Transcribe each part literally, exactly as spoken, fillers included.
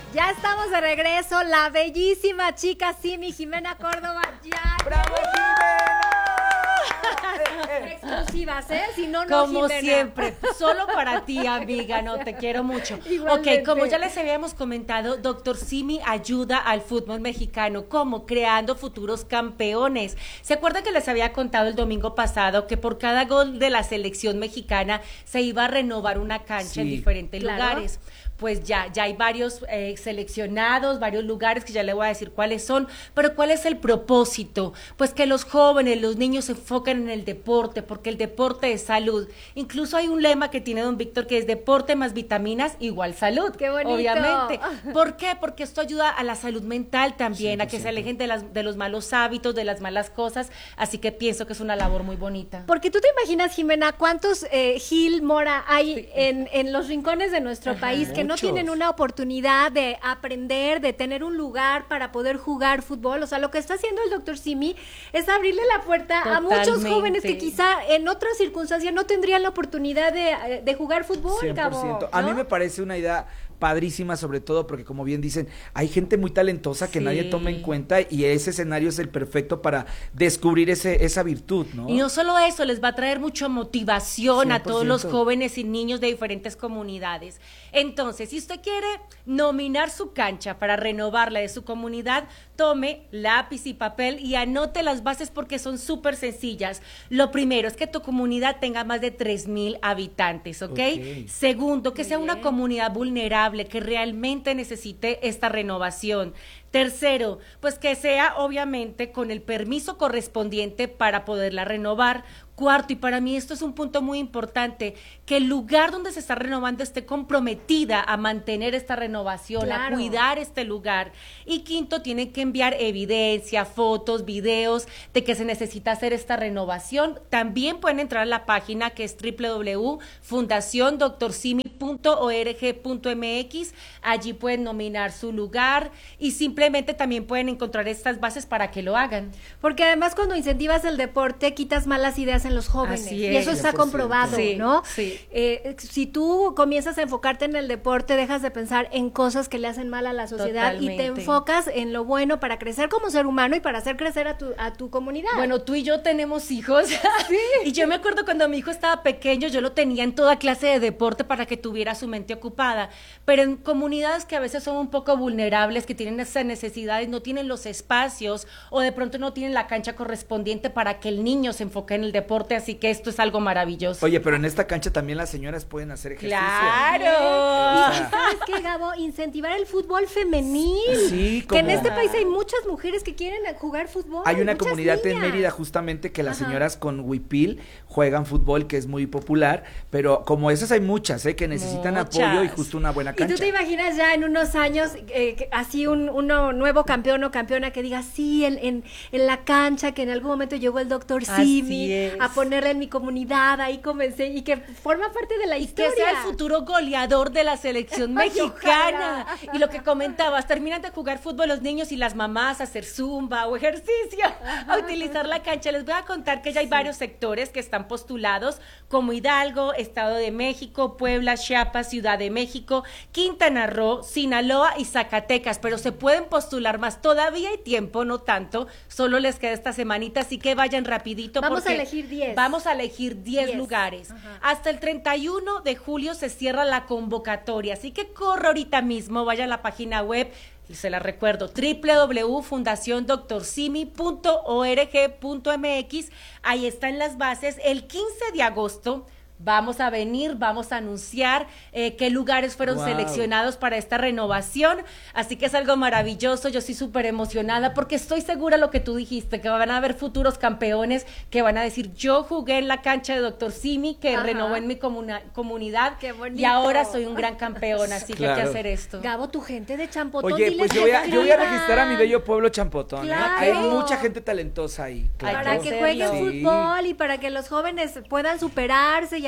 Ya estamos de regreso, la bellísima chica Simi Jimena Córdoba. Ya. ¡Bravo, Jimena! Exclusivas, ¿eh? Si no, no, Como Jimena. siempre, solo para ti, amiga, no, te quiero mucho. Igualmente. Ok, como ya les habíamos comentado, doctor Simi ayuda al fútbol mexicano, como creando futuros campeones. ¿Se acuerdan que les había contado el domingo pasado que por cada gol de la selección mexicana se iba a renovar una cancha Sí, en diferentes claro. lugares? Pues ya, ya hay varios eh, seleccionados, varios lugares que ya le voy a decir cuáles son, pero ¿cuál es el propósito? Pues que los jóvenes, los niños se enfoquen en el deporte, porque el deporte es salud. Incluso hay un lema que tiene don Víctor que es deporte más vitaminas igual salud. ¡Qué bonito! Obviamente. ¿Por qué? Porque esto ayuda a la salud mental también, cien por ciento. a que se alejen de, las, de los malos hábitos, de las malas cosas, así que pienso que es una labor muy bonita. Porque tú te imaginas, Jimena, cuántos eh, Gil Mora hay sí. en, en los rincones de nuestro Ajá, país que muchos. no tienen una oportunidad de aprender, de tener un lugar para poder jugar fútbol. O sea, lo que está haciendo el doctor Simi es abrirle la puerta Totalmente. a muchos jóvenes que quizá en otras circunstancias no tendrían la oportunidad de, de jugar fútbol, cien por ciento. Cabo, ¿no? A mí me parece una idea padrísima, sobre todo porque, como bien dicen, hay gente muy talentosa que sí. nadie toma en cuenta y ese escenario es el perfecto para descubrir ese, esa virtud, ¿no? Y no solo eso, les va a traer mucha motivación cien por ciento. A todos los jóvenes y niños de diferentes comunidades. Entonces, si usted quiere nominar su cancha para renovarla de su comunidad, tome lápiz y papel y anote las bases porque son súper sencillas. Lo primero es que tu comunidad tenga más de tres mil habitantes, ¿ok? okay. Segundo, que Muy sea bien. una comunidad vulnerable, que realmente necesite esta renovación. Tercero, pues que sea obviamente con el permiso correspondiente para poderla renovar. Cuarto, y para mí esto es un punto muy importante, que el lugar donde se está renovando esté comprometida a mantener esta renovación, claro. a cuidar este lugar. Y quinto, tienen que enviar evidencia, fotos, videos de que se necesita hacer esta renovación. También pueden entrar a la página que es doble u doble u doble u punto fundación doctor simi punto org punto m x. Allí pueden nominar su lugar y simplemente también pueden encontrar estas bases para que lo hagan. Porque además cuando incentivas el deporte quitas malas ideas en los jóvenes. Así es, y eso está comprobado, sí, ¿no? Sí. Eh, si tú comienzas a enfocarte en el deporte, dejas de pensar en cosas que le hacen mal a la sociedad Totalmente. y te enfocas en lo bueno para crecer como ser humano y para hacer crecer a tu, a tu comunidad. Bueno, tú y yo tenemos hijos sí. y yo me acuerdo cuando mi hijo estaba pequeño, yo lo tenía en toda clase de deporte para que tuviera su mente ocupada, pero en comunidades que a veces son un poco vulnerables, que tienen esas necesidades, no tienen los espacios o de pronto no tienen la cancha correspondiente para que el niño se enfoque en el deporte, así que esto es algo maravilloso. Oye, pero en esta cancha también las señoras pueden hacer ejercicio. ¡Claro! O sea, y ¿sabes qué, Gabo? Incentivar el fútbol femenil. Sí, como... Que en este país hay muchas mujeres que quieren jugar fútbol. Hay una comunidad niñas. en Mérida justamente que las Ajá. señoras con huipil juegan fútbol, que es muy popular, pero como esas hay muchas, ¿eh? Que necesitan muchas. apoyo y justo una buena cancha. ¿Y tú te imaginas ya en unos años eh, así un uno nuevo campeón o campeona que diga, sí, en, en, en la cancha, que en algún momento llegó el doctor Simi a ponerle en mi comunidad, ahí comencé, y que forma parte de la y historia. Que sea el futuro goleador de la selección mexicana. Y lo que comentabas, terminan de jugar fútbol los niños y las mamás a hacer zumba o ejercicio, a utilizar la cancha. Les voy a contar que ya hay sí. varios sectores que están postulados, como Hidalgo, Estado de México, Puebla, Chiapas, Ciudad de México, Quintana Roo, Sinaloa y Zacatecas, pero se pueden postular más. Todavía hay tiempo, no tanto, solo les queda esta semanita, así que vayan rapidito. Vamos a elegir diez. Vamos a elegir diez lugares. Ajá. Hasta el treinta y uno de julio se cierra la convocatoria, así que corre ahorita mismo, vaya a la página web, se la recuerdo, doble u doble u doble u punto fundación doctor simi punto org punto m x. Ahí están las bases. El quince de agosto vamos a venir, vamos a anunciar eh, qué lugares fueron wow. seleccionados para esta renovación, así que es algo maravilloso. Yo estoy súper emocionada porque estoy segura lo que tú dijiste, que van a haber futuros campeones que van a decir, yo jugué en la cancha de doctor Simi, que Ajá. renovó en mi comuna- comunidad y ahora soy un gran campeón, así claro. que hay que hacer esto. Gabo, tu gente de Champotón. Oye, pues yo voy, a, yo voy a registrar a mi bello pueblo Champotón, claro. ¿eh? Hay mucha gente talentosa ahí. Claro. Para que jueguen sí. fútbol y para que los jóvenes puedan superarse y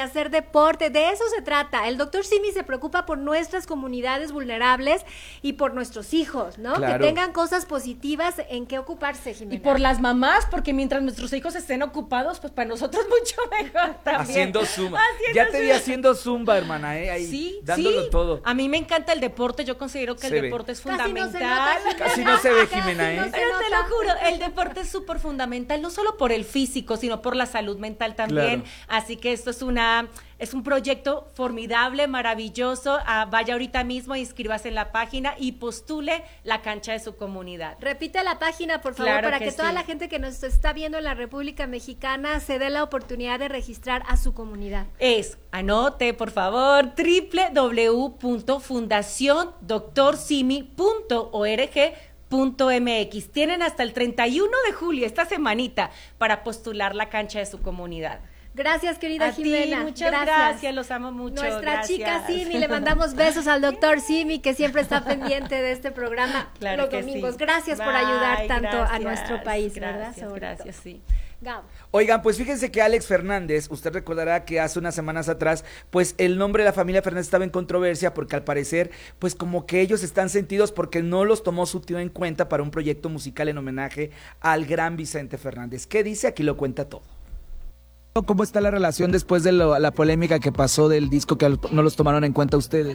hacer deporte. De eso se trata. El doctor Simi se preocupa por nuestras comunidades vulnerables y por nuestros hijos, ¿no? Claro. Que tengan cosas positivas en qué ocuparse, Jimena. Y por las mamás, porque mientras nuestros hijos estén ocupados, pues para nosotros mucho mejor también. Haciendo zumba. Haciendo ya te vi haciendo zumba, hermana, ¿eh? Ahí, sí, dándolo sí. todo. A mí me encanta el deporte. Yo considero que se el ve. deporte es fundamental. Casi no se ve, Jimena, ¿eh? No Pero te lo juro, el deporte es súper fundamental, no solo por el físico, sino por la salud mental también. Claro. Así que esto es una... Es un proyecto formidable, maravilloso. Ah, vaya ahorita mismo, inscríbase en la página y postule la cancha de su comunidad. Repite la página, por favor, claro para que, que sí. toda la gente que nos está viendo en la República Mexicana se dé la oportunidad de registrar a su comunidad. Es, anote, por favor, doble u doble u doble u punto fundación doctor simi punto org punto m x. Tienen hasta el treinta y uno de julio, esta semanita, para postular la cancha de su comunidad. Gracias, querida a Jimena. Ti, muchas gracias. gracias, los amo mucho. Nuestra gracias. chica Simi, le mandamos besos al doctor Simi, que siempre está pendiente de este programa claro los que domingos. Sí. Gracias Bye, por ayudar tanto gracias, a nuestro país, gracias, ¿verdad? Gracias, sí. Gabo. Oigan, pues fíjense que Alex Fernández, usted recordará que hace unas semanas atrás, pues el nombre de la familia Fernández estaba en controversia porque al parecer, pues como que ellos están sentidos porque no los tomó su tío en cuenta para un proyecto musical en homenaje al gran Vicente Fernández. ¿Qué dice? Aquí lo cuenta todo. ¿Cómo está la relación después de lo, la polémica que pasó del disco que no los tomaron en cuenta ustedes?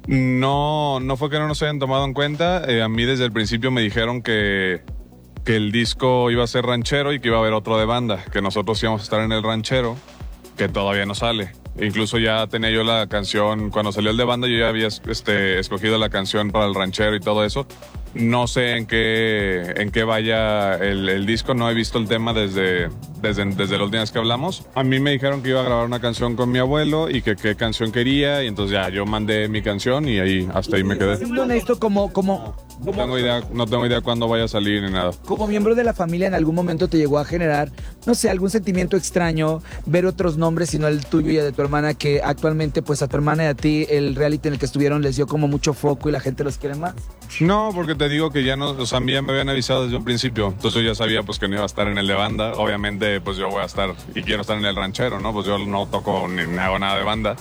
No, no fue que no nos hayan tomado en cuenta. Eh, a mí desde el principio me dijeron que, que el disco iba a ser ranchero y que iba a haber otro de banda, que nosotros íbamos a estar en el ranchero, que todavía no sale. Incluso ya tenía yo la canción, cuando salió el de banda yo ya había este, escogido la canción para el ranchero y todo eso. No sé en qué, en qué vaya el, el disco, no he visto el tema desde, desde, desde la última vez que hablamos. A mí me dijeron que iba a grabar una canción con mi abuelo y que qué canción quería, y entonces ya yo mandé mi canción y ahí hasta ahí me quedé. Siendo honesto, como, como, no tengo idea, no tengo idea cuándo vaya a salir ni nada. Como miembro de la familia, ¿en algún momento te llegó a generar, no sé, algún sentimiento extraño, ver otros nombres, sino el tuyo y el de tu hermana, que actualmente pues a tu hermana y a ti el reality en el que estuvieron les dio como mucho foco y la gente los quiere más? No, porque te digo que ya no, o sea, a mí ya me habían avisado desde un principio, entonces yo ya sabía pues que no iba a estar en el de banda. Obviamente pues yo voy a estar y quiero estar en el ranchero, ¿no? Pues yo no toco ni, ni hago nada de banda.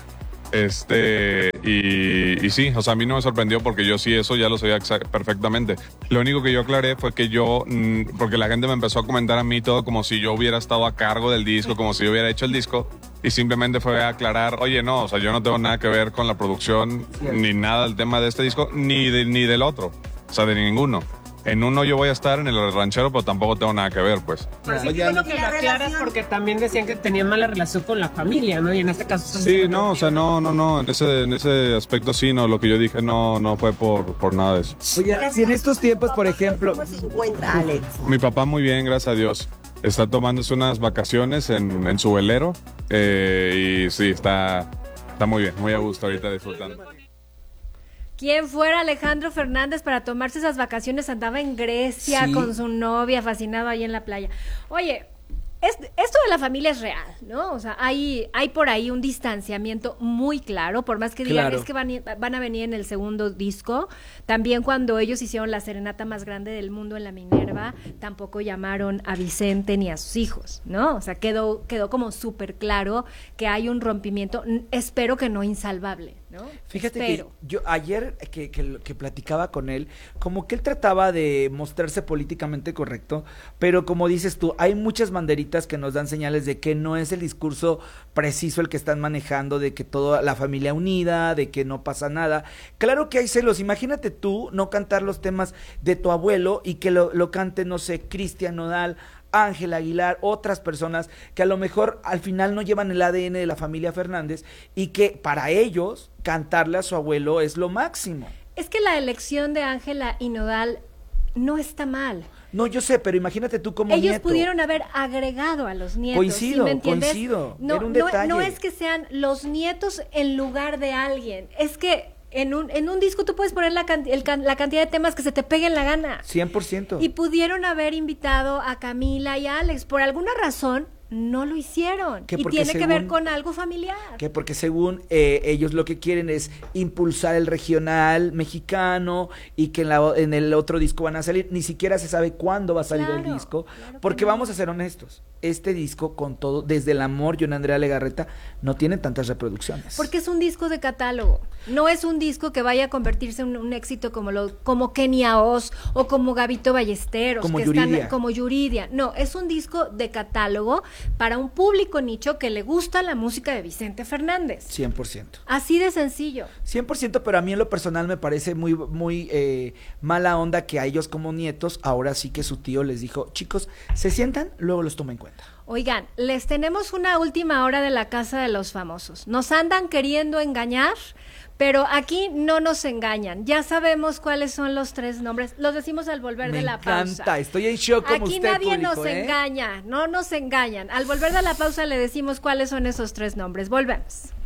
Este, y, y sí, o sea, a mí no me sorprendió porque yo sí eso ya lo sabía perfectamente. Lo único que yo aclaré fue que yo, porque la gente me empezó a comentar a mí todo como si yo hubiera estado a cargo del disco, como si yo hubiera hecho el disco, y simplemente fue a aclarar, oye, no, o sea, yo no tengo nada que ver con la producción, ni nada del tema de este disco, ni, de, ni del otro, o sea, de ninguno. En uno yo voy a estar en el ranchero, pero tampoco tengo nada que ver, pues. Pero sí, bueno que lo aclaras porque también decían que tenían mala relación con la familia, ¿no? Y en este caso... Sí, no, o sea, no, no, no, en ese, en ese aspecto sí, no, lo que yo dije no, no fue por, por nada de eso. Oye, si en estos tiempos, por ejemplo... ¿Cómo se encuentra, Alex? Mi papá muy bien, gracias a Dios. Está tomándose unas vacaciones en, en su velero, eh, y sí, está, está muy bien, muy a gusto ahorita disfrutando. ¿Quién fuera Alejandro Fernández para tomarse esas vacaciones? Andaba en Grecia sí. con su novia, fascinado ahí en la playa. Oye, es, esto de la familia es real, ¿no? O sea, hay, hay por ahí un distanciamiento muy claro, por más que digan, claro. es que van, van a venir en el segundo disco. También cuando ellos hicieron la serenata más grande del mundo en la Minerva, tampoco llamaron a Vicente ni a sus hijos, ¿no? O sea, quedó, quedó como súper claro que hay un rompimiento, espero que no insalvable, ¿no? Fíjate Espero. que yo ayer que, que, que platicaba con él, como que él trataba de mostrarse políticamente correcto, pero como dices tú, hay muchas banderitas que nos dan señales de que no es el discurso preciso el que están manejando, de que toda la familia unida, de que no pasa nada. Claro que hay celos, imagínate tú no cantar los temas de tu abuelo y que lo, lo cante, no sé, Cristian Nodal, Ángel Aguilar, otras personas que a lo mejor al final no llevan el A D N de la familia Fernández y que para ellos cantarle a su abuelo es lo máximo. Es que la elección de Ángela y Nodal no está mal. No, yo sé, pero imagínate tú como Ellos nieto. pudieron haber agregado a los nietos. Coincido, ¿sí me entiendes? coincido. No, Era un no, detalle. no es que sean los nietos en lugar de alguien, es que en un, en un disco tú puedes poner la, can, el, la cantidad de temas que se te peguen la gana. cien por ciento. Y pudieron haber invitado a Camila y a Alex. Por alguna razón, no lo hicieron. Que y porque tiene según, que ver con algo familiar. Que porque según eh, ellos lo que quieren es impulsar el regional mexicano y que en, la, en el otro disco van a salir. Ni siquiera se sabe cuándo va a salir Claro, el disco. claro Porque que no. vamos a ser honestos. Este disco con todo, desde el amor, John Andrea Legarreta, no tiene tantas reproducciones. Porque es un disco de catálogo. No es un disco que vaya a convertirse en un, un éxito como lo como Kenia Oz o como Gabito Ballesteros. Como que Yuridia. Están, como Yuridia. No, es un disco de catálogo para un público nicho que le gusta la música de Vicente Fernández. cien por ciento. Así de sencillo. cien por ciento, pero a mí en lo personal me parece muy, muy eh, mala onda que a ellos como nietos, ahora sí que su tío les dijo, chicos, se sientan, luego los toma en cuenta. Oigan, les tenemos una última hora de la Casa de los Famosos. Nos andan queriendo engañar, pero aquí no nos engañan. Ya sabemos cuáles son los tres nombres. Los decimos al volver Me de la encanta, pausa. estoy en shock como Aquí usted, nadie público, nos ¿eh? engaña, no nos engañan. Al volver de la pausa le decimos cuáles son esos tres nombres. Volvemos.